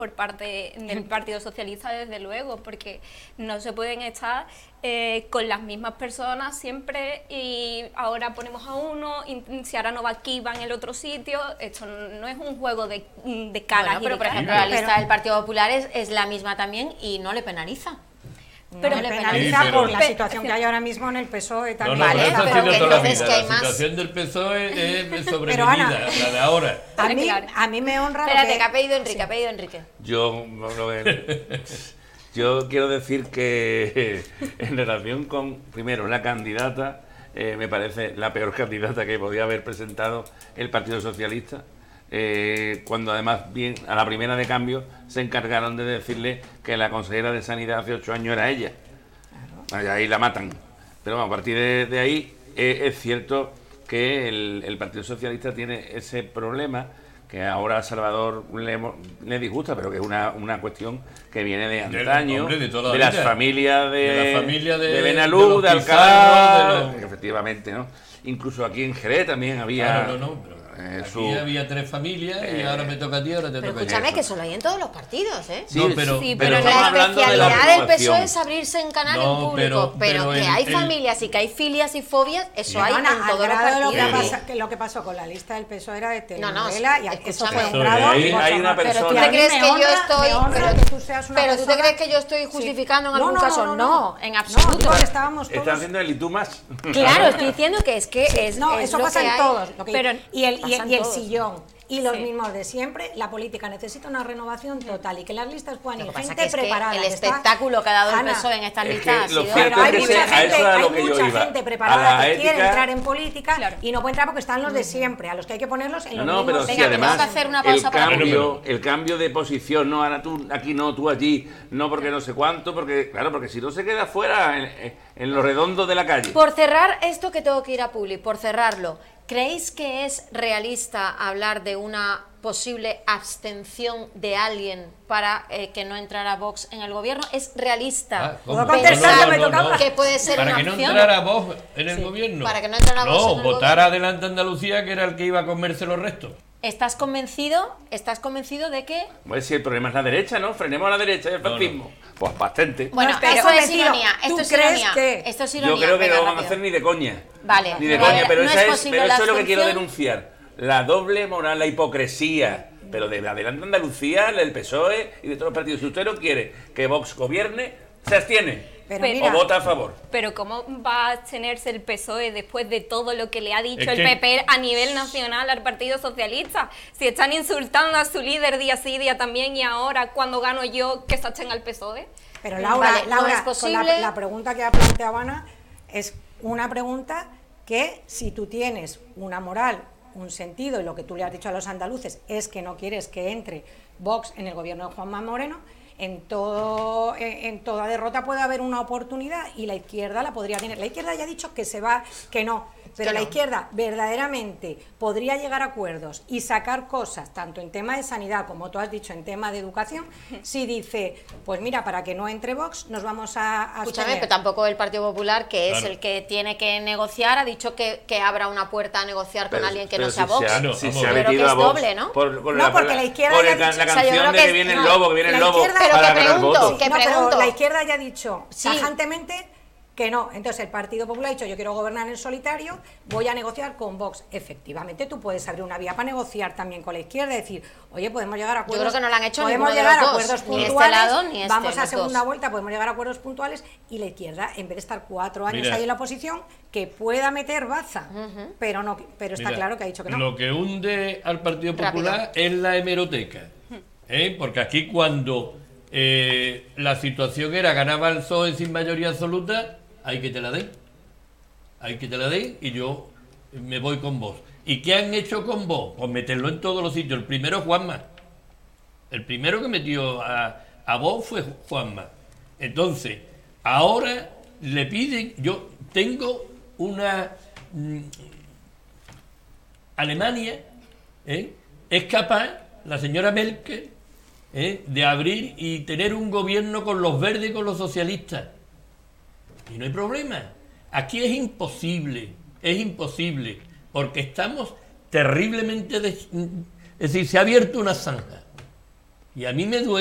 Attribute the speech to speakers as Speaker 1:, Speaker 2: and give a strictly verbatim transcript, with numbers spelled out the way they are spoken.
Speaker 1: por parte del Partido Socialista, desde luego, porque no se pueden estar eh, con las mismas personas siempre y ahora ponemos a uno, y si ahora no va aquí, va en el otro sitio. Esto no es un juego de, de caras.
Speaker 2: Bueno, pero
Speaker 1: y de
Speaker 2: por ejemplo
Speaker 1: caras.
Speaker 2: la lista del Partido Popular es, es la misma también y no le penaliza.
Speaker 3: Pero
Speaker 2: no
Speaker 3: le
Speaker 2: le
Speaker 3: penaliza
Speaker 4: penaliza
Speaker 3: por la
Speaker 1: Pe-
Speaker 3: situación que hay ahora mismo en el P S O E
Speaker 4: No,
Speaker 3: también.
Speaker 4: no,
Speaker 2: Vale,
Speaker 4: pero eso ha
Speaker 2: pero
Speaker 4: sido
Speaker 2: que
Speaker 4: toda la
Speaker 2: entonces
Speaker 4: vida.
Speaker 2: que hay
Speaker 4: La
Speaker 2: más.
Speaker 4: situación del P S O E es sobrevenida,
Speaker 3: Pero, Ana,
Speaker 4: la de ahora.
Speaker 3: A mí,
Speaker 1: Claro.
Speaker 3: a mí me honra lo
Speaker 2: Espérate,
Speaker 3: que...
Speaker 2: que ha pedido Enrique,
Speaker 3: Sí.
Speaker 2: ha pedido Enrique.
Speaker 5: Yo, bueno, eh, yo quiero decir que en relación con, primero, la candidata, eh, me parece la peor candidata que podía haber presentado el Partido Socialista, eh, cuando además, bien, a la primera de cambio, se encargaron de decirle que la consejera de Sanidad hace ocho años era ella. Claro. Ahí la matan. Pero bueno, a partir de, de ahí, eh, es cierto que el, el Partido Socialista tiene ese problema que ahora a Salvador le, le disgusta, pero que es una, una cuestión que viene de antaño,
Speaker 4: hombre, de toda la
Speaker 5: de las
Speaker 4: vida.
Speaker 5: familias de,
Speaker 4: De la familia de-
Speaker 5: de Benalú,
Speaker 4: de
Speaker 5: de,
Speaker 4: los
Speaker 5: Alcalá,
Speaker 4: Pizarro, de los-
Speaker 5: efectivamente, ¿no? Incluso aquí en Jerez también había...
Speaker 4: Claro, no, no, pero
Speaker 5: eh,
Speaker 4: aquí
Speaker 5: su-
Speaker 4: había tres familias y
Speaker 5: eh,
Speaker 4: ahora me toca a ti, ahora te
Speaker 2: Pero
Speaker 4: toca a ti.
Speaker 2: escúchame, que solo hay en todos los partidos, ¿eh?
Speaker 5: Sí,
Speaker 4: No, pero-
Speaker 1: Sí,
Speaker 5: pero
Speaker 1: pero
Speaker 5: estamos
Speaker 2: la
Speaker 5: hablando de la
Speaker 2: especialidad del P S O E
Speaker 5: renovación.
Speaker 2: es abrirse en canal
Speaker 4: No,
Speaker 2: en público,
Speaker 4: pero-
Speaker 2: pero,
Speaker 4: pero
Speaker 2: que
Speaker 4: el-
Speaker 2: hay
Speaker 4: el-
Speaker 2: familias y que hay filias y fobias, eso hay
Speaker 3: Ana,
Speaker 2: en
Speaker 3: al
Speaker 2: todos los
Speaker 3: grado de lo que,
Speaker 2: partidos.
Speaker 3: pasa- que lo que pasó con la lista del P S O E era de
Speaker 2: No, no,
Speaker 3: telenovela y eso
Speaker 2: escúchame.
Speaker 3: fue un
Speaker 4: Eso,
Speaker 3: grado...
Speaker 5: hay- hay
Speaker 3: bochornoso.
Speaker 5: una
Speaker 2: Pero tú
Speaker 5: persona-
Speaker 2: te
Speaker 3: Y a mí
Speaker 2: crees
Speaker 3: me
Speaker 2: que yo
Speaker 3: honra-
Speaker 2: estoy,
Speaker 3: me honra
Speaker 2: pero,
Speaker 3: que tú seas una
Speaker 2: pero tú te
Speaker 3: persona-
Speaker 2: crees que yo estoy justificando en
Speaker 3: No,
Speaker 2: algún
Speaker 3: no,
Speaker 2: caso,
Speaker 3: no,
Speaker 2: no,
Speaker 3: no, no.
Speaker 2: en
Speaker 3: No,
Speaker 2: absoluto.
Speaker 3: digo que estábamos todos...
Speaker 5: Está haciendo el y tú más.
Speaker 2: Claro, estoy diciendo que es que es,
Speaker 3: No,
Speaker 2: es
Speaker 3: eso
Speaker 2: lo
Speaker 3: pasa
Speaker 2: que
Speaker 3: en
Speaker 2: hay.
Speaker 3: todos. Lo que-
Speaker 1: Pero
Speaker 3: y el, y el,
Speaker 2: pasan
Speaker 3: y el
Speaker 2: todos.
Speaker 3: sillón. Y los
Speaker 1: Sí.
Speaker 3: mismos de siempre, la política necesita una renovación total y que las listas puedan
Speaker 2: Lo
Speaker 3: ir
Speaker 2: que pasa
Speaker 3: gente
Speaker 2: que es que
Speaker 3: preparada.
Speaker 2: el
Speaker 3: que está-
Speaker 2: espectáculo que ha dado el
Speaker 3: Ana,
Speaker 2: P S O E en estas
Speaker 5: es
Speaker 2: listas
Speaker 5: que
Speaker 2: ha
Speaker 5: lo
Speaker 2: sido...
Speaker 5: cierto
Speaker 3: Pero hay
Speaker 5: es que
Speaker 3: mucha
Speaker 5: sí, a
Speaker 3: gente,
Speaker 5: eso era lo
Speaker 3: hay
Speaker 5: que yo
Speaker 3: mucha
Speaker 5: iba.
Speaker 3: gente
Speaker 5: A
Speaker 3: preparada
Speaker 5: la
Speaker 3: que quiere
Speaker 5: ética-
Speaker 3: entrar en política
Speaker 1: Claro.
Speaker 3: y no puede entrar porque están los de siempre, a los que hay que ponerlos en
Speaker 5: No,
Speaker 3: los
Speaker 5: no,
Speaker 3: mismos.
Speaker 5: pero
Speaker 2: Venga,
Speaker 5: sí,
Speaker 2: que
Speaker 5: además,
Speaker 2: tengo que hacer una
Speaker 5: el
Speaker 2: pausa para-
Speaker 5: cambio, el cambio de posición, no, ahora tú aquí no, tú allí, no porque no sé cuánto, porque, claro, porque si no se queda fuera en, en lo redondo de la calle.
Speaker 2: Por cerrar esto que tengo que ir a Publi, por cerrarlo, ¿creéis que es realista hablar de una posible abstención de alguien para eh, que no entrara Vox en el gobierno? ¿Es realista?
Speaker 4: Ah, ¿cómo?
Speaker 3: ¿Puedo contestar?
Speaker 4: No, no,
Speaker 3: Me
Speaker 4: no,
Speaker 3: tocaba.
Speaker 4: no.
Speaker 2: Que puede ser
Speaker 4: para
Speaker 2: una
Speaker 4: que no
Speaker 2: opción.
Speaker 4: entrara Vox en el
Speaker 2: Sí,
Speaker 4: gobierno.
Speaker 2: para que no entrara Vox
Speaker 4: No,
Speaker 2: en el
Speaker 4: votar
Speaker 2: gobierno.
Speaker 4: adelante Andalucía, que era el que iba a comerse los restos.
Speaker 2: ¿Estás convencido? ¿Estás convencido de que...?
Speaker 5: Pues si el problema es la derecha, ¿no? Frenemos a la derecha y el
Speaker 4: No, no.
Speaker 5: fascismo. Pues bastante.
Speaker 2: Bueno,
Speaker 3: No estoy
Speaker 2: eso es
Speaker 3: convencido.
Speaker 2: ironía.
Speaker 3: ¿Tú
Speaker 2: Esto es
Speaker 3: crees
Speaker 2: ironía.
Speaker 3: que-
Speaker 2: Esto es ironía.
Speaker 5: Yo creo que
Speaker 2: Venga,
Speaker 5: no lo van a
Speaker 2: rápido.
Speaker 5: hacer ni de coña.
Speaker 2: Vale.
Speaker 5: Ni de
Speaker 2: No,
Speaker 5: coña, pero,
Speaker 2: no
Speaker 5: esa
Speaker 2: es
Speaker 5: es,
Speaker 2: posible
Speaker 5: pero
Speaker 2: la
Speaker 5: eso es lo que quiero
Speaker 2: abstención.
Speaker 5: denunciar. La doble moral, la hipocresía. Pero de adelante Andalucía, el P S O E y de todos los partidos. Si usted no quiere que Vox gobierne, se abstiene.
Speaker 3: Pero
Speaker 1: Pero-
Speaker 3: mira,
Speaker 5: O vota a favor.
Speaker 1: Pero ¿cómo va a abstenerse el P S O E después de todo lo que le ha dicho
Speaker 4: Es
Speaker 1: el
Speaker 4: que-
Speaker 1: P P a nivel nacional al Partido Socialista? Si están insultando a su líder día sí, día también, y ahora cuando gano yo, que se echen al P S O E.
Speaker 3: Pero Laura,
Speaker 2: Vale, no
Speaker 3: Laura,
Speaker 2: es
Speaker 3: con
Speaker 2: posible.
Speaker 3: la, la pregunta que ha planteado Ana es una pregunta que si tú tienes una moral, un sentido, y lo que tú le has dicho a los andaluces es que no quieres que entre Vox en el gobierno de Juanma Moreno, en, todo, en, en toda derrota puede haber una oportunidad y la izquierda la podría tener. La izquierda ya ha dicho que se va, que no, pero
Speaker 2: Que
Speaker 3: la
Speaker 2: no.
Speaker 3: izquierda verdaderamente podría llegar a acuerdos y sacar cosas, tanto en tema de sanidad como tú has dicho en tema de educación, si dice, pues mira, para que no entre Vox nos vamos a, a
Speaker 2: Escúchame,
Speaker 3: abstener.
Speaker 2: pero tampoco el Partido Popular, que es
Speaker 4: Claro.
Speaker 2: el que tiene que negociar, ha dicho que, que abra una puerta a negociar con
Speaker 5: Pero-
Speaker 2: alguien que
Speaker 5: pero
Speaker 2: no sea
Speaker 5: si
Speaker 2: Vox.
Speaker 5: Se ha,
Speaker 4: No,
Speaker 5: si
Speaker 4: vamos
Speaker 5: se ha
Speaker 4: a ver.
Speaker 2: Yo creo
Speaker 5: metido
Speaker 2: que
Speaker 5: a
Speaker 2: es
Speaker 5: Vox
Speaker 2: doble, ¿no?
Speaker 5: por, con
Speaker 3: No,
Speaker 5: la,
Speaker 3: porque
Speaker 5: por
Speaker 3: la izquierda
Speaker 5: por
Speaker 3: ya
Speaker 5: el-
Speaker 3: ha
Speaker 5: la,
Speaker 3: dicho-
Speaker 5: la
Speaker 2: o sea, yo
Speaker 5: canción
Speaker 2: creo
Speaker 5: de
Speaker 2: que
Speaker 5: que
Speaker 2: es-
Speaker 5: viene el
Speaker 2: no.
Speaker 5: lobo, que viene
Speaker 3: La
Speaker 5: el lobo
Speaker 3: izquierda-
Speaker 2: Pero
Speaker 5: para
Speaker 2: que
Speaker 5: ganar
Speaker 2: pregunto,
Speaker 5: votos.
Speaker 2: que
Speaker 3: no, pero
Speaker 2: pregunto.
Speaker 3: la izquierda ya ha dicho
Speaker 2: Sí.
Speaker 3: tajantemente que no. Entonces el Partido Popular ha dicho, yo quiero gobernar en solitario, voy a negociar con Vox. Efectivamente, tú puedes abrir una vía para negociar también con la izquierda, decir, oye, podemos llegar a acuerdos.
Speaker 2: creo que no lo han hecho
Speaker 3: podemos
Speaker 2: ninguno de
Speaker 3: llegar
Speaker 2: los
Speaker 3: a
Speaker 2: dos,
Speaker 3: acuerdos
Speaker 2: ni este
Speaker 3: puntuales,
Speaker 2: lado ni este,
Speaker 3: vamos a
Speaker 2: los
Speaker 3: segunda
Speaker 2: dos.
Speaker 3: vuelta, podemos llegar a acuerdos puntuales, y la izquierda, en vez de estar cuatro años
Speaker 4: Mira.
Speaker 3: ahí en la oposición, que pueda meter baza, pero no, pero está
Speaker 4: Mira,
Speaker 3: claro que ha dicho que no.
Speaker 4: Lo que hunde al Partido
Speaker 2: Rápido.
Speaker 4: Popular es la hemeroteca. ¿eh? Porque aquí cuando eh, la situación era ganaba el P S O E sin mayoría absoluta, hay que te la den. Hay que te la den y yo me voy con vos. ¿Y qué han hecho con vos? Pues meterlo en todos los sitios. El primero Juanma. El primero que metió a, a vos fue Juanma. Entonces, ahora le piden, yo tengo una... mm, Alemania ¿eh? es capaz, la señora Merkel, ¿eh? de abrir y tener un gobierno con los verdes y con los socialistas. Y no hay problema. Aquí es imposible, es imposible, porque estamos terriblemente... Des... Es decir, se ha abierto una zanja. Y a mí me duele